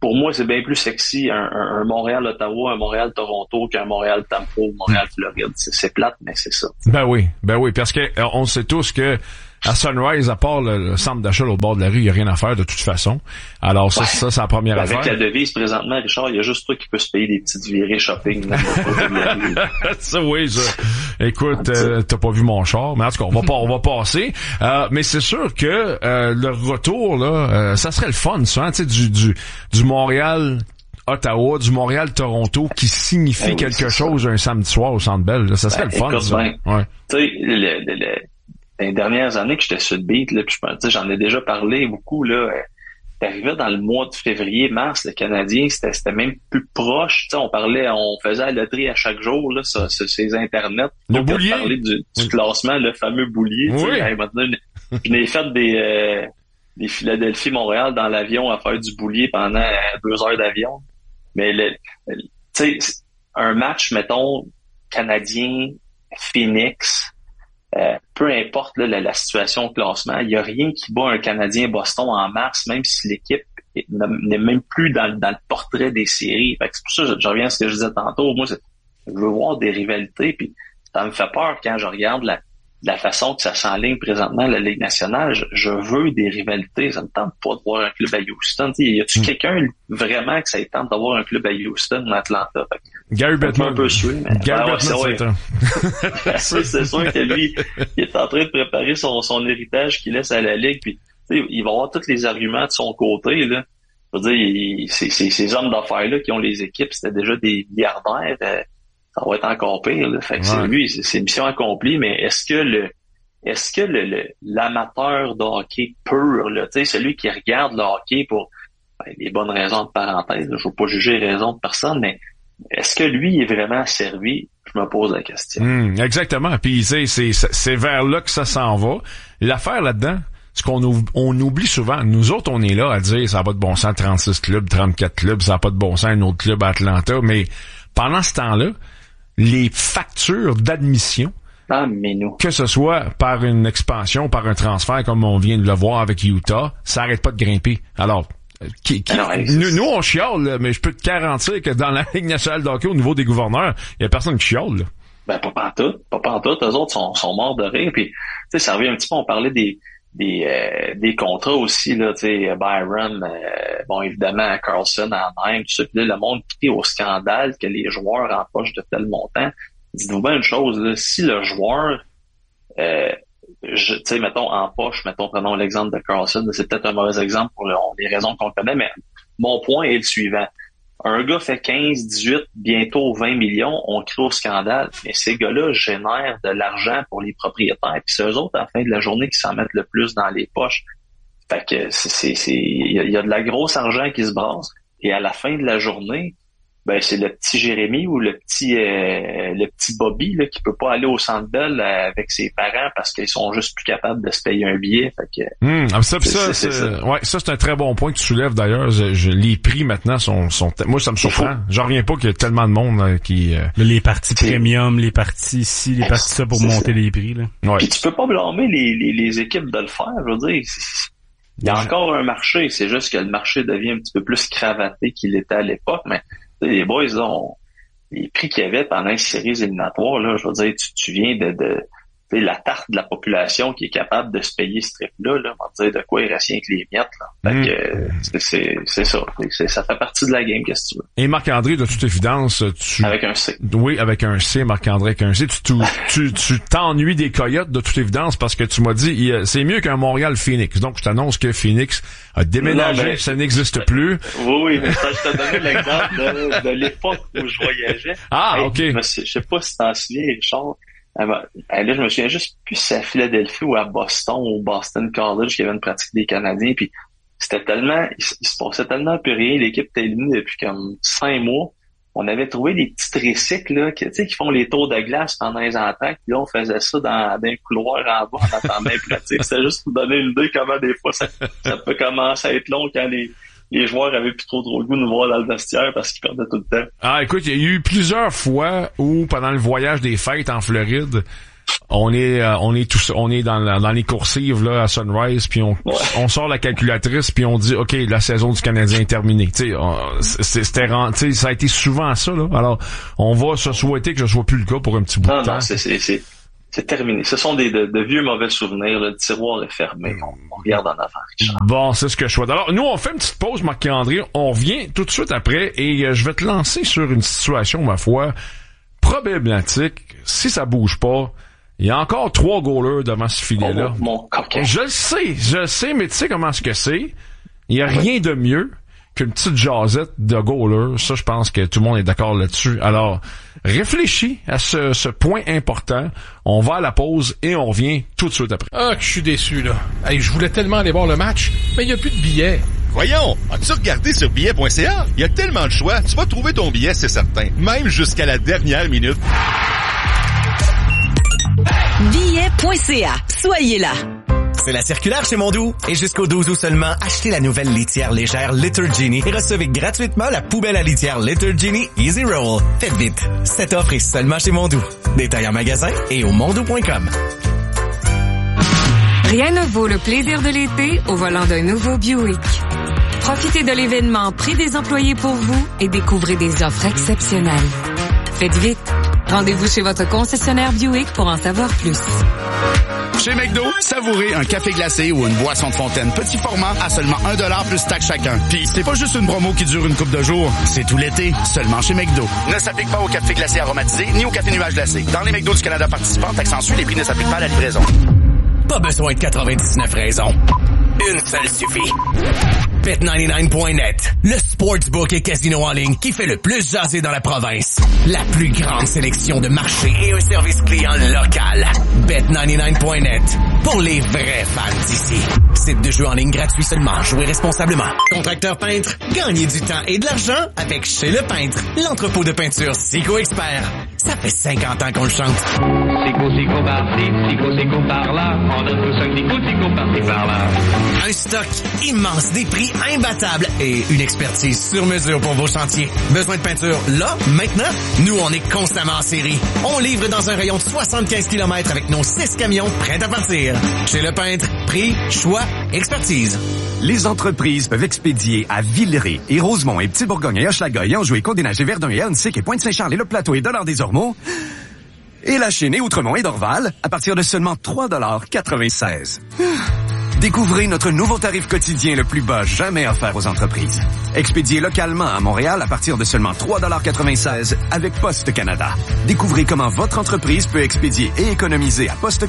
pour moi, c'est bien plus sexy un Montréal-Ottawa, un Montréal-Toronto qu'un Montréal-Tampa ou Montréal-Floride. C'est plate, mais c'est ça. Ben oui, parce que on sait tous que à Sunrise, à part le centre d'achat au bord de la rue, il n'y a rien à faire de toute façon. Alors ça, c'est la première affaire. Avec la devise présentement, Richard, il y a juste toi qui peux se payer des petites virées shopping. Ça, oui, ça. Écoute, t'as pas vu mon char, mais en tout cas, on va passer. Mais c'est sûr que le retour, là, ça serait le fun, ça, hein, tu sais, du Montréal Ottawa, du Montréal-Toronto qui signifie quelque chose un samedi soir au Centre Bell. Là, ça serait le fun, écoute, ça. Ouais. Tu sais, les dernières années que j'étais sur le beat, là, puis j'en ai déjà parlé beaucoup, là. T'arrivais dans le mois de février, mars, le Canadien, c'était même plus proche. Tu sais, on faisait la loterie à chaque jour, là, sur ces internets. Le boulier. Parler du classement, le fameux boulier. Oui. Hey, maintenant, je n'ai fait des Philadelphie-Montréal dans l'avion à faire du boulier pendant 2 heures d'avion. Mais tu sais, un match, mettons, Canadien, Phoenix, peu importe là, la situation au classement, il n'y a rien qui bat un Canadien-Boston en mars, même si l'équipe n'est même plus dans le portrait des séries. Fait que c'est pour ça que je reviens à ce que je disais tantôt. Moi, je veux voir des rivalités, puis ça me fait peur quand je regarde la façon que ça s'enligne présentement la Ligue nationale. Je veux des rivalités. Ça me tente pas de voir un club à Houston. T'sais, y a-tu quelqu'un vraiment que ça tente d'avoir un club à Houston ou Atlanta? Gary Bettman. Un peu suivi, mais c'est sûr que lui, il est en train de préparer son héritage qu'il laisse à la Ligue. Puis, il va avoir tous les arguments de son côté. Là. Je veux dire, ces hommes d'affaires-là qui ont les équipes, c'était déjà des milliardaires. Ça va être encore pire, là. Fait que c'est mission accomplie, mais est-ce que l'amateur de hockey pur, là, tu sais, celui qui regarde le hockey pour les bonnes raisons de parenthèse, je veux pas juger les raisons de personne, mais est-ce que lui est vraiment servi? Je me pose la question. Exactement. Puis c'est vers là que ça s'en va. L'affaire là-dedans, ce qu'on oublie souvent, nous autres, on est là à dire ça n'a pas de bon sens, 36 clubs, 34 clubs, ça n'a pas de bon sens, un autre club à Atlanta, mais pendant ce temps-là, les factures d'admission, que ce soit par une expansion, par un transfert, comme on vient de le voir avec Utah, ça arrête pas de grimper. Alors, nous, on chiale, là, mais je peux te garantir que dans la Ligue nationale de hockey, au niveau des gouverneurs, il y a personne qui chiale, là. Ben, pas pantoute. Eux autres sont morts de rire. Puis, tu sais, ça revient un petit peu, on parlait des contrats aussi, là, tu sais, Byron, bon, évidemment, Carlson, Anaheim, tout ça. Puis là, le monde qui est au scandale que les joueurs empochent de tel montant. Dites-vous bien une chose, là, si le joueur, tu sais, mettons, prenons l'exemple de Carlson, c'est peut-être un mauvais exemple pour les raisons qu'on connaît, mais mon point est le suivant. Un gars fait 15, 18, bientôt 20 millions, on crée au scandale, mais ces gars-là génèrent de l'argent pour les propriétaires, puis c'est eux autres, à la fin de la journée, qui s'en mettent le plus dans les poches. Fait que il y a de la grosse argent qui se brasse, et à la fin de la journée, ben c'est le petit Jérémy ou le petit Bobby là qui peut pas aller au Centre Bell avec ses parents parce qu'ils sont juste plus capables de se payer un billet. Fait que ça c'est un très bon point que tu soulèves d'ailleurs. Les prix maintenant sont moi ça me surprend. J'en reviens pas qu'il y a tellement de monde là, qui les parties premium, les parties ici, les parties ça pour monter les prix là. Ouais. Puis tu peux pas blâmer les équipes de le faire. Je veux dire, il y a encore un marché. C'est juste que le marché devient un petit peu plus cravaté qu'il était à l'époque, mais les boys, là, les prix qu'il y avait pendant les séries éliminatoires, là, je veux dire, tu viens de la tarte de la population qui est capable de se payer ce trip-là, là, on va dire de quoi il reste rien que les miettes, là. Fait que, c'est ça. Ça fait partie de la game, qu'est-ce que tu veux. Et Marc-André, de toute évidence, avec un C. Oui, avec un C, Marc-André avec un C. Tu t'ennuies des Coyotes, de toute évidence, parce que tu m'as dit, c'est mieux qu'un Montréal-Phoenix. Donc, je t'annonce que Phoenix a déménagé, ça n'existe plus. Oui, mais ça, je te donnais l'exemple de l'époque où je voyageais. OK. Je sais pas si t'en souviens, Richard. Là, je me souviens juste plus si c'est à Philadelphie ou à Boston ou Boston College qu'il y avait une pratique des Canadiens. Puis c'était tellement, il se passait tellement plus rien. L'équipe était éliminée depuis comme 5 mois. On avait trouvé des petits tricycles là, qui font les tours de glace pendant les entraques. Puis là, on faisait ça dans un couloir en bas en attendant les pratiques. C'était juste pour donner une idée comment des fois ça peut commencer à être long quand les joueurs avaient plus trop le goût de nous voir dans le vestiaire parce qu'ils perdaient tout le temps. Écoute, il y a eu plusieurs fois où, pendant le voyage des fêtes en Floride, on est dans les coursives là à Sunrise, puis on sort la calculatrice, puis on dit OK, la saison du Canadien est terminée. Tu sais, ça a été souvent ça là. Alors, on va se souhaiter que ce soit plus le cas pour un petit bout de temps. Non, c'est terminé. Ce sont de vieux mauvais souvenirs. Le tiroir est fermé. On regarde en avant, Richard. Bon, c'est ce que je souhaite. Alors, nous, on fait une petite pause, Marc-André. On revient tout de suite après et je vais te lancer sur une situation, ma foi, problématique. Si ça bouge pas, il y a encore 3 goalers devant ce filet-là. Mon coquin. Je le sais, mais tu sais comment est-ce que c'est. Il y a rien de mieux qu'une petite jasette de goaler. Ça, je pense que tout le monde est d'accord là-dessus. Alors, réfléchis à ce point important. On va à la pause et on revient tout de suite après. Ah, que je suis déçu, là. Hey, je voulais tellement aller voir le match, mais il n'y a plus de billets. Voyons, as-tu regardé sur billet.ca? Il y a tellement de choix, tu vas trouver ton billet, c'est certain. Même jusqu'à la dernière minute. Billet.ca. Soyez là. C'est la circulaire chez Mondou. Et jusqu'au 12 août seulement, achetez la nouvelle litière légère Litter Genie et recevez gratuitement la poubelle à litière Litter Genie Easy Roll. Faites vite. Cette offre est seulement chez Mondou. Détail en magasin et au mondou.com. Rien ne vaut le plaisir de l'été au volant d'un nouveau Buick. Profitez de l'événement Prix des employés pour vous et découvrez des offres exceptionnelles. Faites vite. Rendez-vous chez votre concessionnaire Buick pour en savoir plus. Chez McDo, savourez un café glacé ou une boisson de fontaine petit format à seulement 1$ plus taxe chacun. Puis c'est pas juste une promo qui dure une couple de jours, c'est tout l'été, seulement chez McDo. Ne s'applique pas au café glacé aromatisé ni au café nuage glacé. Dans les McDo du Canada participants, taxe en suit, les prix ne s'appliquent pas à la livraison. Pas besoin de 99 raisons. Une seule suffit. Bet99.net, le sportsbook et casino en ligne qui fait le plus jaser dans la province. La plus grande sélection de marchés et un service client local. Bet99.net, pour les vrais fans d'ici. Site de jeu en ligne gratuit seulement. Jouez responsablement. Contracteur peintre, gagnez du temps et de l'argent avec Chez Le Peintre, l'entrepôt de peinture Sico Expert. Ça fait 50 ans qu'on le chante. Sico par-ci, Sico par-là. On donne tous un Sico par-ci par-là. Un stock immense, des prix imbattables et une expertise sur mesure pour vos chantiers. Besoin de peinture là, maintenant? Nous, on est constamment en série. On livre dans un rayon de 75 km avec nos 6 camions prêts à partir. Chez Le Peintre, prix, choix, expertise. Les entreprises peuvent expédier à Villeray et Rosemont et Petit-Bourgogne et Hochelaga et Anjou et Côte-des-Neiges et Verdun et Huntsic et Pointe-Saint-Charles et Le Plateau et Dollard-des-Ormeaux et La Chênaie, Outremont et Dorval à partir de seulement 3,96 $. Découvrez notre nouveau tarif quotidien le plus bas jamais offert aux entreprises. Expédié localement à Montréal à partir de seulement 3,96 $ avec Poste Canada. Découvrez comment votre entreprise peut expédier et économiser à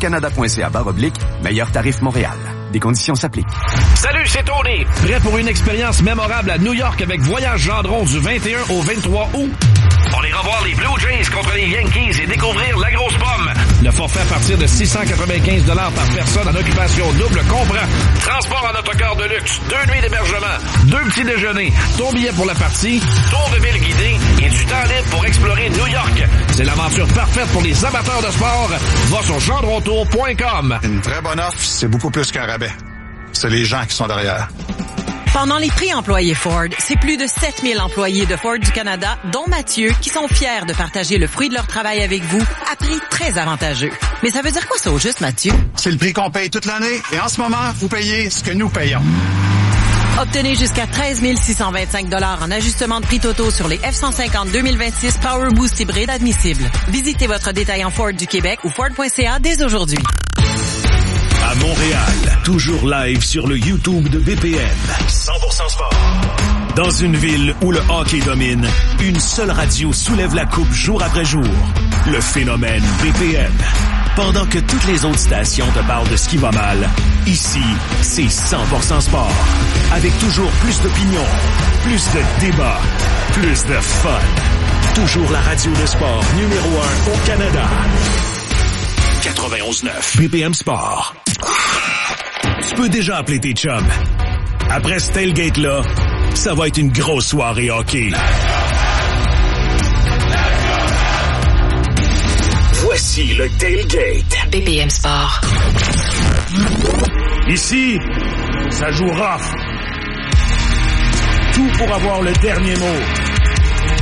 postecanada.ca/meilleur tarif Montréal. Des conditions s'appliquent. Salut, c'est Tony. Prêt pour une expérience mémorable à New York avec Voyage Gendron du 21 au 23 août? On ira voir les Blue Jays contre les Yankees et découvrir la grosse pomme. Le forfait à partir de 695 $ par personne en occupation double comprend transport en autocar de luxe, 2 nuits d'hébergement, 2 petits déjeuners, ton billet pour la partie, tour de ville guidé et du temps libre pour explorer New York. C'est l'aventure parfaite pour les amateurs de sport. Va sur gendrontour.com. Une très bonne offre, c'est beaucoup plus qu'un rabais. C'est les gens qui sont derrière. Pendant les prix employés Ford, c'est plus de 7000 employés de Ford du Canada, dont Mathieu, qui sont fiers de partager le fruit de leur travail avec vous à prix très avantageux. Mais ça veut dire quoi ça au juste, Mathieu? C'est le prix qu'on paye toute l'année et en ce moment, vous payez ce que nous payons. Obtenez jusqu'à 13 625 $ en ajustement de prix totaux sur les F-150 2026 Power Boost hybride admissibles. Visitez votre détaillant Ford du Québec ou Ford.ca dès aujourd'hui. À Montréal, toujours live sur le YouTube de BPM. 100% sport. Dans une ville où le hockey domine, une seule radio soulève la coupe jour après jour. Le phénomène BPM. Pendant que toutes les autres stations te parlent de ce qui va mal, ici, c'est 100% sport. Avec toujours plus d'opinions, plus de débats, plus de fun. Toujours la radio de sport numéro 1 au Canada. 91.9 BPM Sport. Tu peux déjà appeler tes chums. Après ce tailgate-là, ça va être une grosse soirée hockey. Voici le tailgate. BPM Sport. Ici, ça joue rough. Tout pour avoir le dernier mot.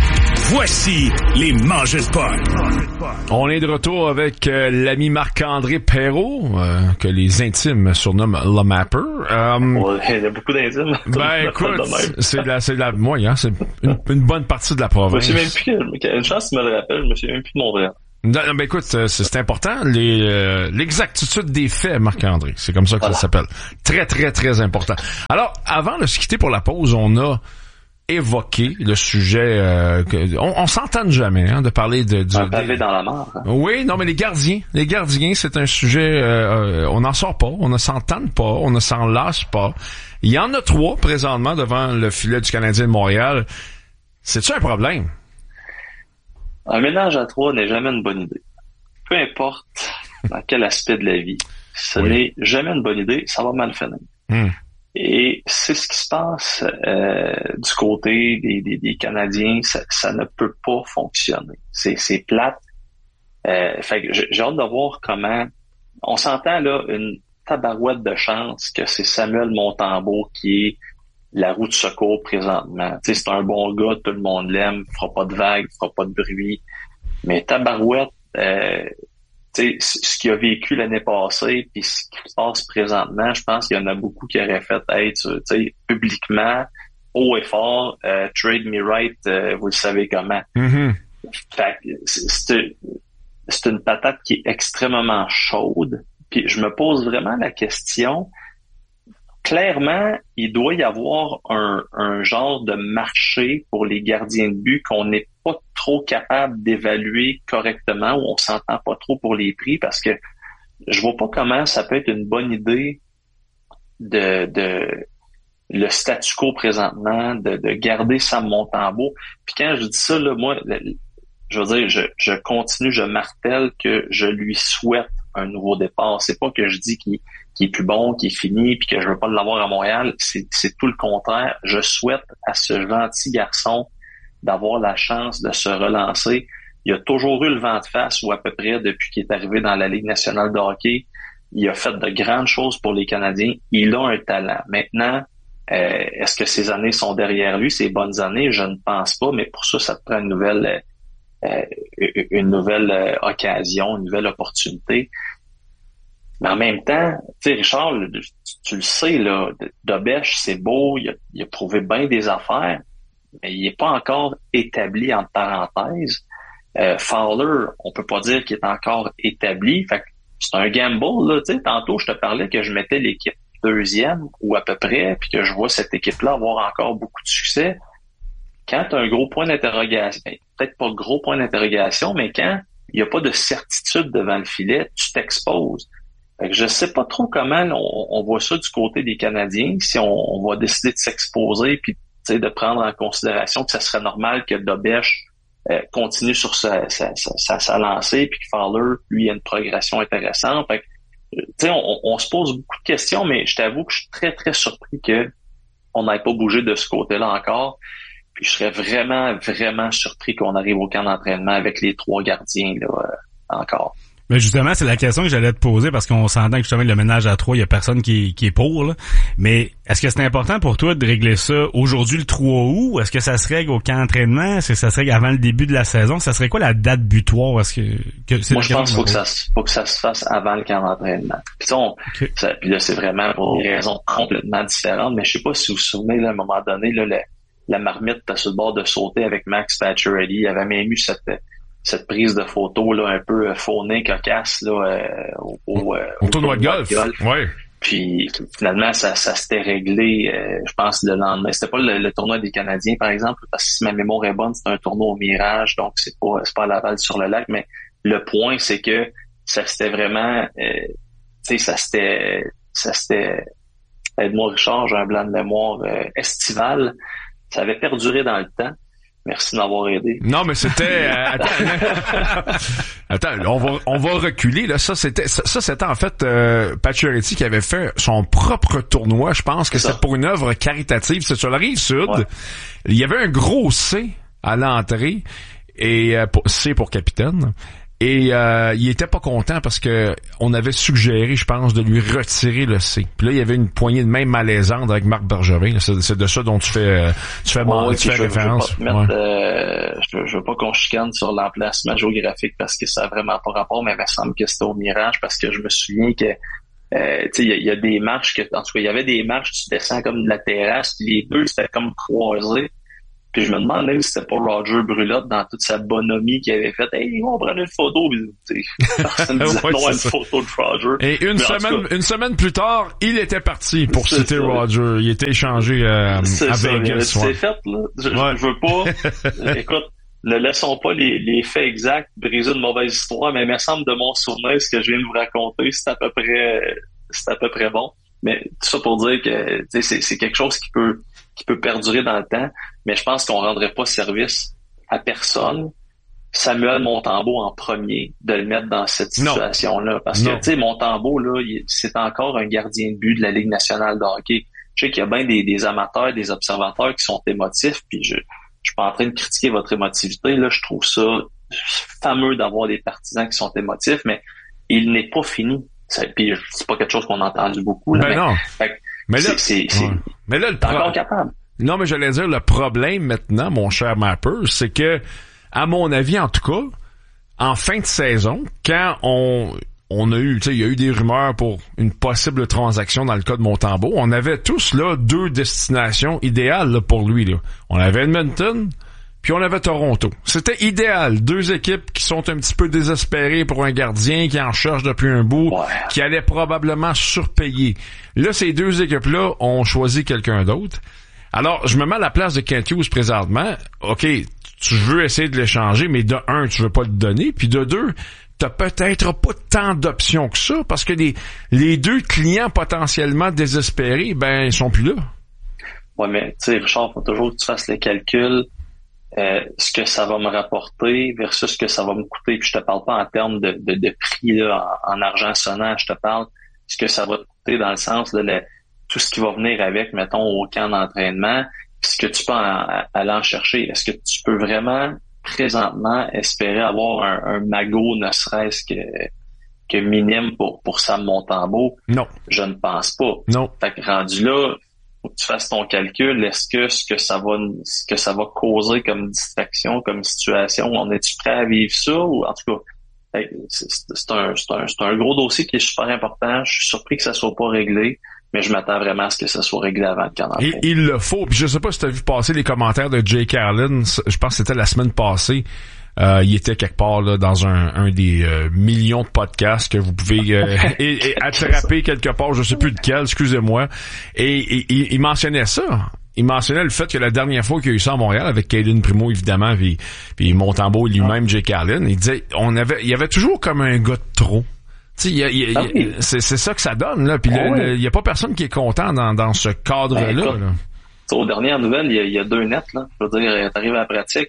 Voici les Mangeurs de Pogne. On est de retour avec l'ami Marc-André Perrault, que les intimes surnomment Le Mapper. Il y a beaucoup d'intimes. Ben écoute, c'est moi, hein, c'est une bonne partie de la province. Je me souviens même plus, une chance tu me le rappelles, je me souviens même plus de mon vrai. Non, ben écoute, c'est important, l'exactitude des faits, Marc-André. C'est comme ça que ça s'appelle. Très, très, très important. Alors, avant de se quitter pour la pause, on a évoqué le sujet on s'entend jamais de parler un pavé dans la mare. Hein? Oui, non, mais les gardiens, c'est un sujet on n'en sort pas, on ne s'entend pas, on ne s'en lasse pas. Il y en a 3 présentement devant le filet du Canadien de Montréal. C'est-tu un problème? Un ménage à 3 n'est jamais une bonne idée. Peu importe dans quel aspect de la vie, ce n'est jamais une bonne idée, ça va mal finir. Et c'est ce qui se passe du côté des Canadiens, ça ne peut pas fonctionner. C'est plate. Fait que j'ai hâte de voir comment. On s'entend là une tabarouette de chance que c'est Samuel Montembeault qui est la roue de secours présentement. Tu sais, c'est un bon gars, tout le monde l'aime, fera pas de vagues, fera pas de bruit. Mais tabarouette, tu sais, ce qu'il a vécu l'année passée puis ce qui se passe présentement, je pense qu'il y en a beaucoup qui auraient fait être, tu sais, publiquement, haut et fort, trade me right, vous le savez comment. Fait que c'est une patate qui est extrêmement chaude. Puis je me pose vraiment la question, clairement, il doit y avoir un genre de marché pour les gardiens de but qu'on n'est pas trop capable d'évaluer correctement, ou on s'entend pas trop pour les prix, parce que je vois pas comment ça peut être une bonne idée de le statu quo présentement, de garder Sam Montembeault. Puis quand je dis ça, là, moi, je veux dire, je continue, je martèle que je lui souhaite un nouveau départ. C'est pas que je dis qu'il est plus bon, qu'il est fini, puis que je veux pas l'avoir à Montréal. C'est tout le contraire. Je souhaite à ce gentil garçon d'avoir la chance de se relancer. Il a toujours eu le vent de face, ou à peu près, depuis qu'il est arrivé dans la Ligue nationale de hockey. Il a fait de grandes choses pour les Canadiens. Il a un talent. Maintenant, est-ce que ces années sont derrière lui, ces bonnes années? Je ne pense pas, mais pour ça, ça te prend une nouvelle occasion, une nouvelle opportunité. Mais en même temps, tu sais, Richard, tu le sais, là, Dobèche, c'est beau, il a prouvé bien des affaires, mais il n'est pas encore établi entre parenthèses. Fowler, on peut pas dire qu'il est encore établi. Fait que c'est un gamble, là, tu sais. Tantôt, je te parlais que je mettais l'équipe deuxième, ou à peu près, puis que je vois cette équipe-là avoir encore beaucoup de succès. Quand tu as un gros point d'interrogation, peut-être pas gros point d'interrogation, mais quand il n'y a pas de certitude devant le filet, tu t'exposes. Fait que je sais pas trop comment on voit ça du côté des Canadiens, si on va décider de s'exposer puis de prendre en considération que ça serait normal que Dobèche continue sur sa lancée, puis que Fowler, lui, a une progression intéressante. Fait que, on se pose beaucoup de questions, mais je t'avoue que je suis très, très surpris que on n'ait pas bougé de ce côté-là encore. Puis je serais vraiment, vraiment surpris qu'on arrive au camp d'entraînement avec les 3 gardiens là, encore. Mais justement, c'est la question que j'allais te poser, parce qu'on s'entend que justement le ménage à 3, il y a personne qui est pour, là. Mais est-ce que c'est important pour toi de régler ça aujourd'hui le 3 août? Est-ce que ça se règle au camp d'entraînement? Est-ce que ça se règle avant le début de la saison? Ça serait quoi la date butoir? Est-ce que c'est moi, je pense qu'il faut que ça se fasse avant le camp d'entraînement. Puis, puis là, c'est vraiment pour des raisons complètement différentes, mais je sais pas si vous vous souvenez, là, à un moment donné, là, la marmite était sur le bord de sauter avec Max Pacioretty. Il avait même eu cette prise de photo là un peu faunée, cocasse là au tournoi de golf. Ouais. Puis finalement ça s'était réglé, je pense le lendemain. C'était pas le tournoi des Canadiens par exemple, parce que si ma mémoire est bonne, c'était un tournoi au Mirage, donc c'est pas à Laval sur le lac, mais le point c'est que ça s'était vraiment tu sais ça s'était aide-moi Richard, j'ai un blanc de mémoire estival. Ça avait perduré dans le temps. Merci de m'avoir aidé. Non, mais c'était... Attends, on va reculer. Là. Ça, c'était en fait Pacioretty qui avait fait son propre tournoi. Je pense que c'était pour une œuvre caritative. C'est sur la Rive-Sud. Ouais. Il y avait un gros C à l'entrée. Et C pour capitaine. Et il était pas content parce que on avait suggéré, je pense, de lui retirer le C. Puis là, il y avait une poignée de main malaisante avec Marc Bergevin. C'est de ça dont tu fais référence. Je veux pas qu'on chicane sur l'emplacement géographique parce que ça a vraiment pas rapport, mais il me semble que c'était au Mirage parce que je me souviens que il y a des marches en tout cas, il y avait des marches, tu descends comme de la terrasse, puis les deux c'était comme croisés. Puis je me demande même si c'était pas Roger Brulotte dans toute sa bonhomie qui avait fait « Hey, on prend une photo. » Personne ne disait non à une photo de Roger. Et une semaine plus tard, il était parti pour citer Roger. Il était échangé à Vegas. C'est fait, là. Je veux pas... Écoute, ne laissons pas les faits exacts briser une mauvaise histoire, mais il me semble de mon souvenir, ce que je viens de vous raconter, c'est à peu près bon. Mais tout ça pour dire que c'est quelque chose qui peut perdurer dans le temps, mais je pense qu'on rendrait pas service à personne. Samuel Montembeault en premier, de le mettre dans cette situation-là. Parce que, tu sais, Montembeault, là, c'est encore un gardien de but de la Ligue nationale de hockey. Je sais qu'il y a bien des amateurs, des observateurs qui sont émotifs, puis je suis pas en train de critiquer votre émotivité, là, je trouve ça fameux d'avoir des partisans qui sont émotifs, mais il n'est pas fini. Puis c'est pas quelque chose qu'on a entendu beaucoup, là. Non. Mais là, mais là, t'es encore capable. Non, mais j'allais dire, le problème maintenant, mon cher Mapper, c'est que, à mon avis, en tout cas, en fin de saison, quand on a eu, tu sais, il y a eu des rumeurs pour une possible transaction dans le cas de Montembeault, on avait tous, là, 2 destinations idéales, là, pour lui, là. On avait Edmonton, puis on avait Toronto. C'était idéal. 2 équipes qui sont un petit peu désespérées pour un gardien qui en cherche depuis un bout, qui allait probablement surpayer. Là, ces 2 équipes-là ont choisi quelqu'un d'autre. Alors, je me mets à la place de Kent Hughes présentement. OK, tu veux essayer de l'échanger, mais de 1, tu veux pas le donner, puis de 2, t'as peut-être pas tant d'options que ça, parce que les 2 clients potentiellement désespérés, ben, ils sont plus là. Ouais, mais, tu sais, Richard, faut toujours que tu fasses le calcul. Ce que ça va me rapporter versus ce que ça va me coûter. Puis je te parle pas en termes de prix là, en argent sonnant, je te parle ce que ça va te coûter dans le sens de tout ce qui va venir avec, mettons, au camp d'entraînement, puis ce que tu peux aller en chercher. Est-ce que tu peux vraiment présentement espérer avoir un magot, ne serait-ce que minime pour Sam Montembeault? Non. Je ne pense pas. Non. Fait que rendu là, faut que tu fasses ton calcul. Est-ce que ce que ça va causer comme distraction, comme situation, on est-tu prêt à vivre ça? Ou en tout cas, c'est un gros dossier qui est super important. Je suis surpris que ça soit pas réglé, mais je m'attends vraiment à ce que ça soit réglé avant le camp d'entraînement. Et il le faut. Puis je sais pas si tu as vu passer les commentaires de Jake Carlin. Je pense que c'était la semaine passée. Il était quelque part là dans un des millions de podcasts que vous pouvez et attraper quelque part, je sais plus lequel, excusez-moi. Et il mentionnait ça. Il mentionnait le fait que la dernière fois qu'il y a eu ça à Montréal avec Caden Primo évidemment, puis Montembeault lui-même, Jake Carlin, il disait il y avait toujours comme un gars de trop. Tu sais, c'est ça que ça donne là. Puis il y a pas personne qui est content dans ce cadre-là. Là. Aux dernières nouvelles, il y a 2 nets là. Je veux dire, t'arrives à la pratique,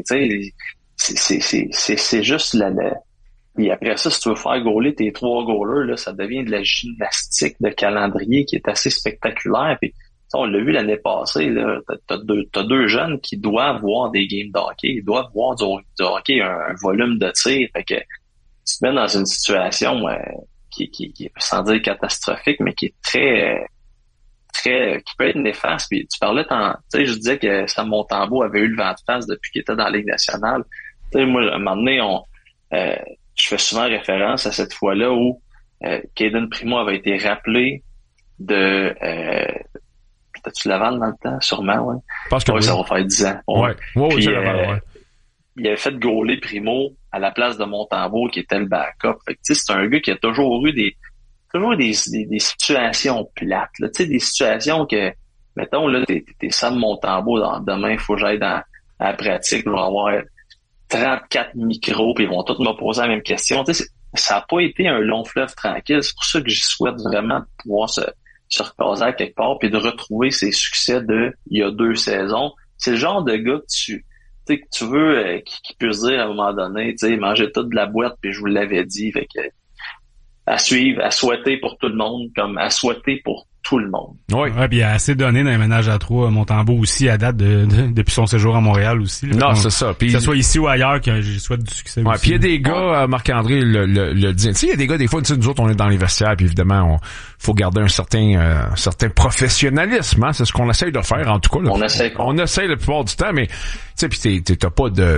c'est juste et après ça, si tu veux faire gauler tes 3 goalers, là, ça devient de la gymnastique de calendrier qui est assez spectaculaire. Puis, on l'a vu l'année passée, là, t'as 2 jeunes qui doivent voir des games de hockey, ils doivent voir du hockey, un volume de tir. Fait que tu te mets dans une situation qui est sans dire catastrophique, mais qui est très qui peut être néfaste. Puis tu parlais, tu sais, je disais que Sam Montembeault avait eu le vent de face depuis qu'il était dans la Ligue nationale. Tu sais, moi, à un moment donné, je fais souvent référence à cette fois-là où Caden Primo avait été rappelé de peut-être-tu Laval dans le temps, sûrement, ouais. Parce que ça va faire 10 ans. Ouais. Puis, ouais. Il avait fait gauler Primo à la place de Montembeault qui était le backup. Fait que, tu sais, c'est un gars qui a toujours eu des situations plates, là. Tu sais, des situations que, mettons, là, t'es Sam Montembeault, demain, il faut que j'aille à la pratique, je vais avoir 34 micros, puis ils vont tous me poser la même question. Tu sais, ça n'a pas été un long fleuve tranquille. C'est pour ça que j'y souhaite vraiment de pouvoir se recaser à quelque part, puis de retrouver ses succès de il y a 2 saisons. C'est le genre de gars que tu veux, qui peut se dire à un moment donné, tu sais, manger toute de la boîte, puis je vous l'avais dit, fait que à suivre, à souhaiter pour tout le monde, comme à souhaiter pour tout le monde. Oui. Ouais, puis il a assez donné dans les ménages à trois. Montembeault aussi, à date, depuis son séjour à Montréal aussi. Là, non, c'est ça. Puis, que ce soit ici ou ailleurs, que je souhaite du succès aussi. Puis il y a des gars, Marc-André le dit. Tu sais, il y a des gars, des fois, nous autres, on est dans les vestiaires, puis évidemment, faut garder un certain professionnalisme, hein. C'est ce qu'on essaye de faire, en tout cas. Là. On essaye la plupart du temps, mais, tu sais, puis t'es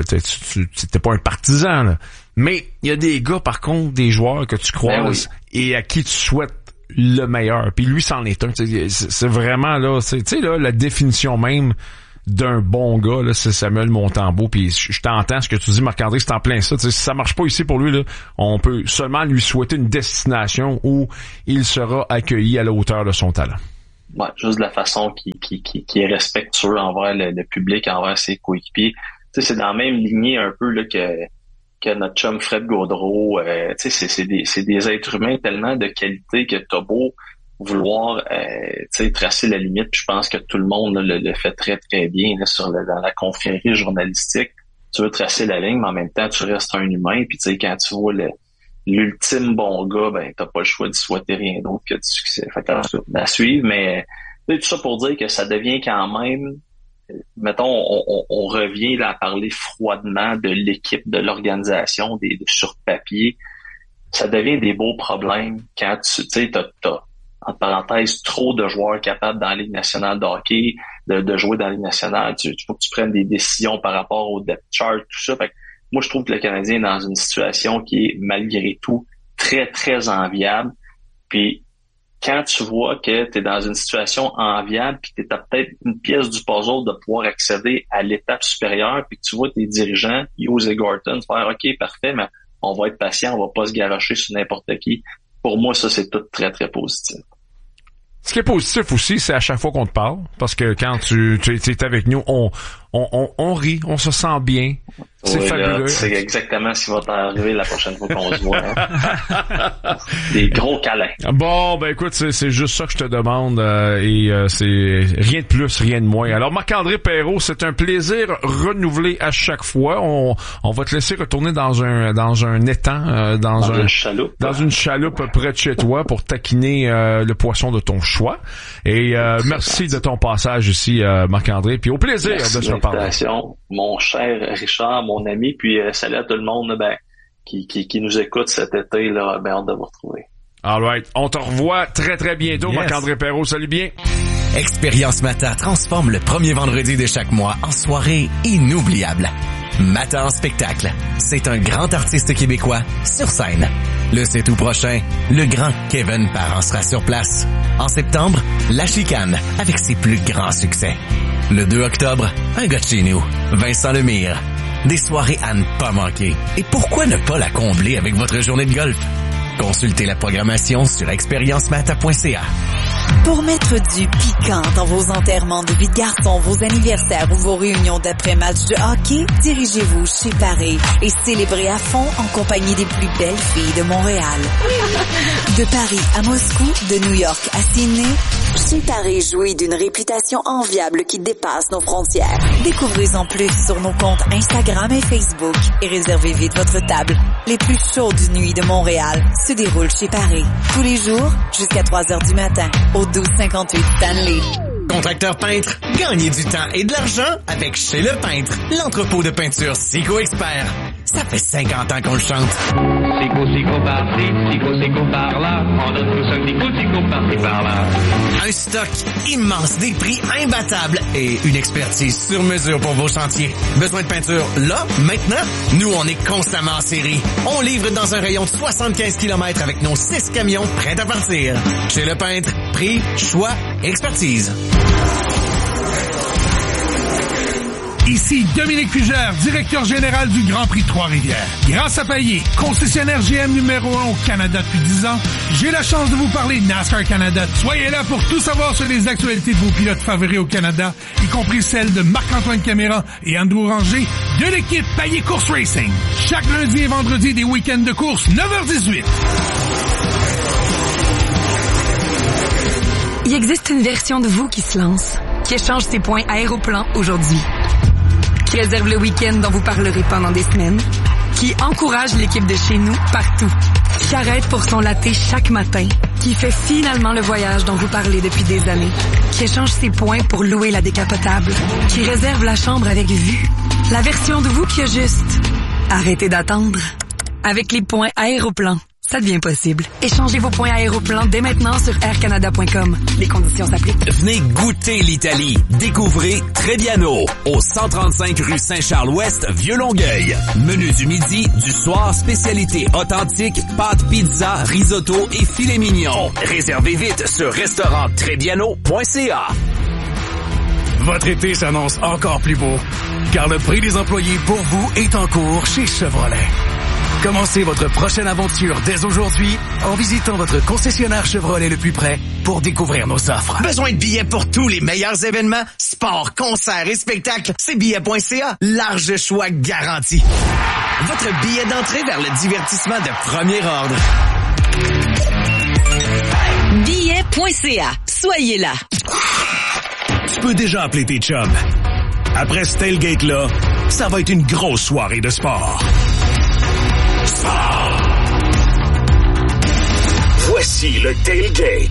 pas un partisan, là. Mais il y a des gars, par contre, des joueurs que tu croises et à qui tu souhaites le meilleur. Puis lui, c'en est un. C'est vraiment, là, tu sais, là, la définition même d'un bon gars, là, c'est Samuel Montembeault. Puis je t'entends ce que tu dis, Marc-André, c'est en plein ça. Tu sais, si ça marche pas ici pour lui, là, on peut seulement lui souhaiter une destination où il sera accueilli à la hauteur de son talent. Ouais, juste de la façon qui est respectueux envers le public, envers ses coéquipiers. Tu sais, c'est dans la même lignée un peu là que notre chum Fred Gaudreau. Tu sais, c'est des êtres humains tellement de qualité que t'as beau vouloir tu sais, tracer la limite. Puis je pense que tout le monde là, le fait très très bien là, dans la confrérie journalistique. Tu veux tracer la ligne, mais en même temps tu restes un humain. Puis tu sais, quand tu vois l'ultime bon gars, ben t'as pas le choix d'y souhaiter rien d'autre que du succès. Fait que à suivre, mais tout ça pour dire que ça devient quand même, mettons, on revient là à parler froidement de l'équipe, de l'organisation, sur papier. Ça devient des beaux problèmes quand tu sais, t'as entre parenthèses trop de joueurs capables dans la Ligue nationale de hockey, de jouer dans la Ligue nationale. Tu faut que tu prennes des décisions par rapport au depth chart, tout ça. Fait que moi, je trouve que le Canadien est dans une situation qui est, malgré tout, très, très enviable. Puis, quand tu vois que tu es dans une situation enviable, puis que tu as peut-être une pièce du puzzle de pouvoir accéder à l'étape supérieure, puis que tu vois tes dirigeants, Hughes et Gorton, faire « OK, parfait, mais on va être patient, on va pas se garocher sur n'importe qui ». Pour moi, ça, c'est tout très, très positif. Ce qui est positif aussi, c'est à chaque fois qu'on te parle, parce que quand tu es avec nous, on rit, on se sent bien. C'est fabuleux. C'est exactement ce qui va t'arriver la prochaine fois qu'on se voit. Hein. Des gros câlins. Bon, ben écoute, c'est juste ça que je te demande et c'est rien de plus, rien de moins. Alors Marc-André Perreault, c'est un plaisir renouvelé à chaque fois. On va te laisser retourner dans un étang, dans une chaloupe près de chez toi pour taquiner le poisson de ton choix. Et merci de ton passage ici, Marc-André. Puis au plaisir de se reparler. Mon cher Richard, mon ami, puis salut à tout le monde qui nous écoute cet été, là, hâte de vous retrouver. All right. On te revoit très très bientôt, yes. Marc-André Perreault. Salut bien. Expérience Mata transforme le premier vendredi de chaque mois en soirée inoubliable. Mata en spectacle. C'est un grand artiste québécois sur scène. Le 7 août prochain, le grand Kevin Parent sera sur place. En septembre, La Chicane avec ses plus grands succès. Le 2 octobre, un gars de chez nous, Vincent Lemire. Des soirées à ne pas manquer. Et pourquoi ne pas la combler avec votre journée de golf? Consultez la programmation sur expériencemata.ca. Pour mettre du piquant dans vos enterrements de vie de garçon, vos anniversaires ou vos réunions d'après-match de hockey, dirigez-vous chez Paré et célébrez à fond en compagnie des plus belles filles de Montréal. De Paris à Moscou, de New York à Sydney, chez Paré jouit d'une réputation enviable qui dépasse nos frontières. Découvrez-en plus sur nos comptes Instagram et Facebook et réservez vite votre table. Les plus chaudes nuits de Montréal se déroulent chez Paré. Tous les jours, jusqu'à 3h du matin, au 1258 Stanley. Contracteur peintre, gagnez du temps et de l'argent avec Chez Le Peintre, l'entrepôt de peinture Sico Expert. Ça fait 50 ans qu'on le chante. Sico par-ci, Sico par-là, on donne tous un Sico par-ci par-là. Un stock immense, des prix imbattables et une expertise sur mesure pour vos chantiers. Besoin de peinture là, maintenant? Nous, on est constamment en série. On livre dans un rayon de 75 km avec nos 6 camions prêts à partir. Chez Le Peintre, prix, choix, expertise. Ici Dominique Fugère, directeur général du Grand Prix de Trois-Rivières. Grâce à Payet, concessionnaire GM numéro 1 au Canada depuis 10 ans, j'ai la chance de vous parler NASCAR Canada. Soyez là pour tout savoir sur les actualités de vos pilotes favoris au Canada, y compris celles de Marc-Antoine Caméra et Andrew Ranger de l'équipe Payet Course Racing. Chaque lundi et vendredi des week-ends de course, 9h18. Il existe une version de vous qui se lance, qui échange ses points Aéroplan aujourd'hui, qui réserve le week-end dont vous parlerez pendant des semaines, qui encourage l'équipe de chez nous partout, qui arrête pour son latte chaque matin, qui fait finalement le voyage dont vous parlez depuis des années, qui échange ses points pour louer la décapotable, qui réserve la chambre avec vue, la version de vous qui a juste arrêtez d'attendre. Avec les points Aéroplan, ça devient possible. Échangez vos points Aéroplan dès maintenant sur aircanada.com. Les conditions s'appliquent. Venez goûter l'Italie. Découvrez Trebbiano, au 135 rue Saint-Charles-Ouest, Vieux-Longueuil. Menu du midi, du soir, spécialité authentique, pâtes, pizza, risotto et filet mignon. Réservez vite sur restauranttrebbiano.ca. Votre été s'annonce encore plus beau, car le prix des employés pour vous est en cours chez Chevrolet. Commencez votre prochaine aventure dès aujourd'hui en visitant votre concessionnaire Chevrolet le plus près pour découvrir nos offres. Besoin de billets pour tous les meilleurs événements, sports, concerts et spectacles? C'est billet.ca. Large choix garanti. Votre billet d'entrée vers le divertissement de premier ordre. Billet.ca. Soyez là. Tu peux déjà appeler tes chums. Après ce tailgate-là, ça va être une grosse soirée de sport. Voici le tailgate.